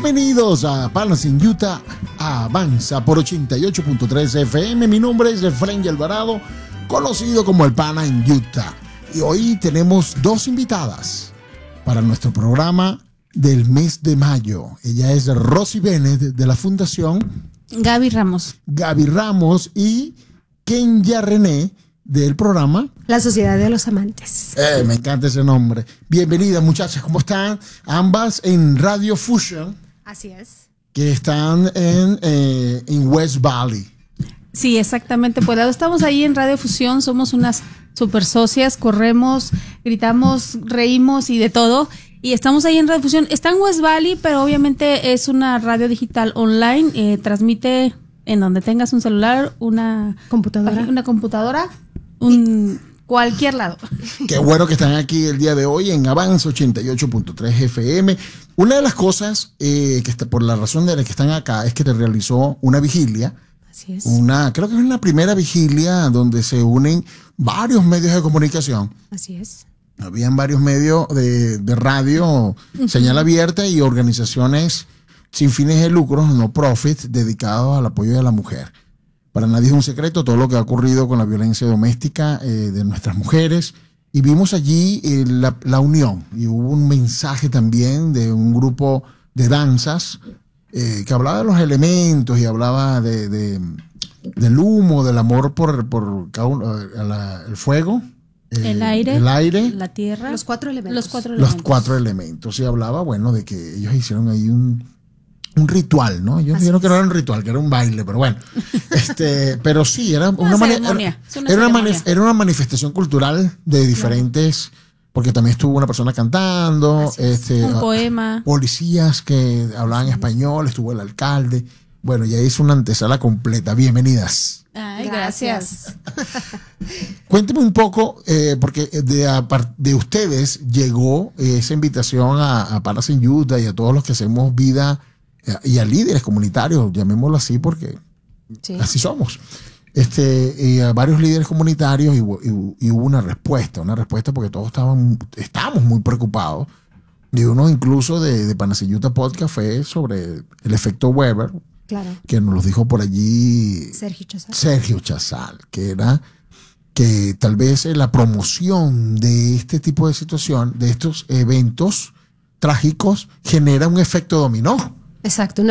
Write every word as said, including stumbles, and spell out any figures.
Bienvenidos a Panas en Utah, Avanza por ochenta y ocho punto tres F M. Mi nombre es Efraín Alvarado, conocido como el Pana en Utah. Y hoy tenemos dos invitadas para nuestro programa del mes de mayo. Ella es Rosy Bennett de la Fundación Gaby Ramos. Gaby Ramos y Kenya René del programa La Sociedad de los Amantes. Eh, me encanta ese nombre. Bienvenidas, muchachas, ¿cómo están? Ambas en Radio Fusion. Así es. Que están en, eh, en West Valley. Sí, exactamente. Pues estamos ahí en Radio Fusión, somos unas super socias, corremos, gritamos, reímos y de todo. Y estamos ahí en Radio Fusión. Está en West Valley, pero obviamente es una radio digital online. Eh, transmite en donde tengas un celular, una computadora, una computadora, un cualquier lado. Qué bueno que están aquí el día de hoy en Avanza ochenta y ocho punto tres F M. Una de las cosas eh, que está, por la razón de la que están acá es que te realizó una vigilia. Así es. Una, creo que es una primera vigilia donde se unen varios medios de comunicación. Así es. Habían varios medios de, de radio, uh-huh. señal abierta y organizaciones sin fines de lucro, no profit, dedicados al apoyo de la mujer. Para nadie es un secreto todo lo que ha ocurrido con la violencia doméstica eh, de nuestras mujeres. Y vimos allí eh, la, la unión. Y hubo un mensaje también de un grupo de danzas eh, que hablaba de los elementos y hablaba de, de, del humo, del amor por, por cada uno, la, el fuego. Eh, el aire, el aire, la tierra, los cuatro elementos. Los cuatro elementos. Los cuatro elementos. Y hablaba, bueno, de que ellos hicieron ahí un, un ritual, ¿no? Ellos dijeron que no era un ritual, que era un baile, pero bueno. este, pero sí, era una, una, mani- ceremonia, era, una, era, una manif- era una manifestación cultural de diferentes, claro. Porque también estuvo una persona cantando, este, un poema, policías que hablaban español, estuvo el alcalde. Bueno, ya hizo una antesala completa. Bienvenidas. Ay, gracias. Cuénteme un poco, eh, porque de, de ustedes llegó esa invitación a, a Panas en Utah y a todos los que hacemos vida eh, y a líderes comunitarios, llamémoslo así, porque sí. así somos. Este, y a varios líderes comunitarios y, y, y hubo una respuesta, una respuesta porque todos estaban, estábamos muy preocupados. Y uno incluso de, de Panas en Utah Podcast fue sobre el efecto Weber. Claro. Que nos lo dijo por allí Sergio Chazal. Sergio Chazal, que era que tal vez la promoción de este tipo de situación, de estos eventos trágicos, genera un efecto dominó. Exacto,